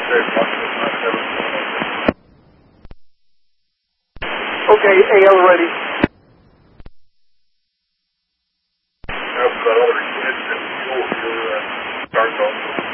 Okay, AL ready. I've got all the kids and fuel here, start going.